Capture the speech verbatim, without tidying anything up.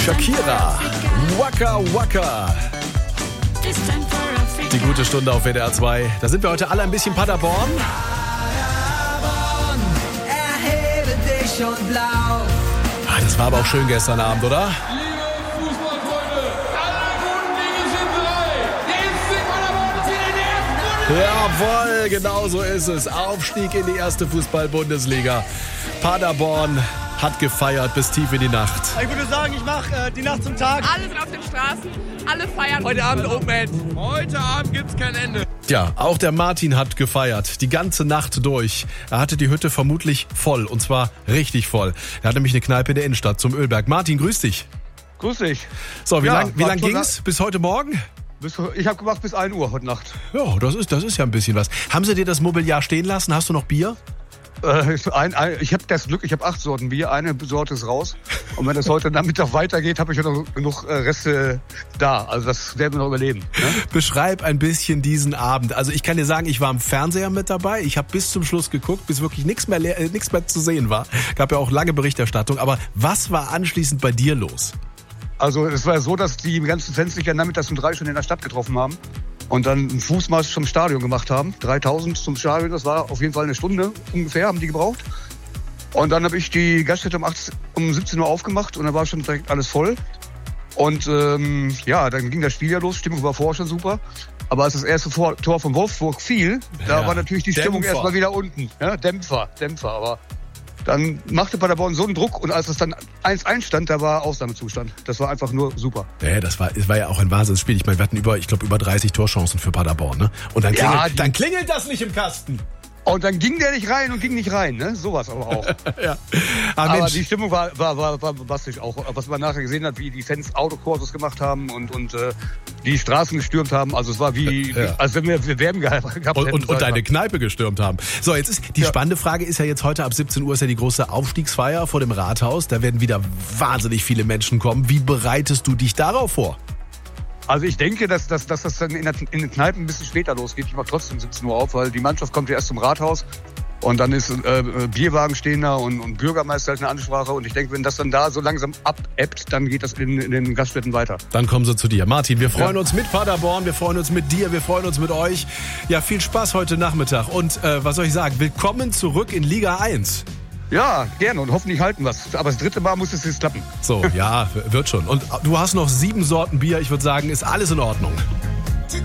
Shakira, Waka Waka. Die gute Stunde auf W D R zwei. Da sind wir heute alle ein bisschen Paderborn. Erhebe dich und blau. Ah, das war aber auch schön gestern Abend, oder? Liebe Fußballfreunde, alle guten Dinge sind drei. Der F C Paderborn zieht in die erste Bundesliga. Jawohl, genau so ist es. Aufstieg in die erste Fußball-Bundesliga. Paderborn hat gefeiert bis tief in die Nacht. Ich würde sagen, ich mache äh, die Nacht zum Tag. Alle sind auf den Straßen, alle feiern. Heute Abend Open End. Heute Abend gibt's kein Ende. Ja, auch der Martin hat gefeiert, die ganze Nacht durch. Er hatte die Hütte vermutlich voll, und zwar richtig voll. Er hat nämlich eine Kneipe in der Innenstadt zum Ölberg. Martin, grüß dich. Grüß dich. So, wie Ja, lang, wie war lang schon ging's? Bis heute Morgen? Bis, ich habe gemacht bis ein Uhr heute Nacht. Ja, das ist, das ist ja ein bisschen was. Haben sie dir das Mobiliar stehen lassen? Hast du noch Bier? Äh, ein, ein, ich habe das Glück, ich habe acht Sorten Bier, eine Sorte ist raus. Und wenn das heute Nachmittag weitergeht, habe ich ja noch genug äh, Reste da. Also das werden wir noch überleben. Ne? Beschreib ein bisschen diesen Abend. Also ich kann dir sagen, ich war am Fernseher mit dabei. Ich habe bis zum Schluss geguckt, bis wirklich nichts mehr, äh, nichts mehr zu sehen war. Gab ja auch lange Berichterstattung. Aber was war anschließend bei dir los? Also es war so, dass die ganzen Fans sich ja nachmittags um drei schon in der Stadt getroffen haben. Und dann einen Fußmarsch zum Stadion gemacht haben. dreitausend zum Stadion, das war auf jeden Fall eine Stunde ungefähr, haben die gebraucht. Und dann habe ich die Gaststätte um, achtzehn, um siebzehn Uhr aufgemacht und dann war schon direkt alles voll. Und ähm, ja, dann ging das Spiel ja los, Stimmung war vorher schon super. Aber als das erste Tor von Wolfsburg fiel, da Ja, war natürlich die Stimmung Dämpfer. erstmal wieder unten. Ja, Dämpfer, Dämpfer, aber... Dann machte Paderborn so einen Druck und als es dann eins eins stand, da war Ausnahmezustand. Das war einfach nur super. Ja, das war, das war ja auch ein Wahnsinnsspiel. Ich meine, wir hatten über, ich glaube, über dreißig Torchancen für Paderborn, ne? Und dann klingelt, Ja, die- dann klingelt das nicht im Kasten. Und dann ging der nicht rein und ging nicht rein, ne? Sowas aber auch. Ja. Aber, Aber Mensch, die Stimmung war, war, war, war bombastisch auch. Was man nachher gesehen hat, wie die Fans Autokurses gemacht haben und, und äh, die Straßen gestürmt haben. Also es war wie, Ja. als wenn wir wir Werben gehabt hätten. und, und, und deine Kneipe gestürmt haben. So, jetzt ist die Ja. spannende Frage ist ja jetzt heute ab siebzehn Uhr ist ja die große Aufstiegsfeier vor dem Rathaus. Da werden wieder wahnsinnig viele Menschen kommen. Wie bereitest du dich darauf vor? Also ich denke, dass, dass, dass das dann in, der, in den Kneipen ein bisschen später losgeht. Ich mache trotzdem siebzehn Uhr auf, weil die Mannschaft kommt ja erst zum Rathaus. Und dann ist äh, Bierwagen stehen da und, und Bürgermeister halt eine Ansprache. Und ich denke, wenn das dann da so langsam abebbt, dann geht das in, in den Gaststätten weiter. Dann kommen sie zu dir. Martin, wir freuen Ja. uns mit Paderborn, wir freuen uns mit dir, wir freuen uns mit euch. Ja, viel Spaß heute Nachmittag. Und äh, was soll ich sagen? Willkommen zurück in Liga eins. Ja, gerne und hoffentlich halten wir's. Aber das dritte Mal muss es jetzt klappen. So, ja, wird schon. Und du hast noch sieben Sorten Bier. Ich würde sagen, ist alles in Ordnung.